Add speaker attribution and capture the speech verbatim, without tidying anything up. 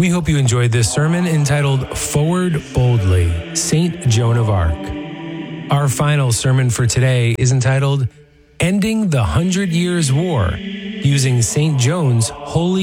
Speaker 1: We hope you enjoyed this sermon entitled Forward Boldly, Saint Joan of Arc. Our final sermon for today is entitled Ending the Hundred Years' War, using Saint Joan's holy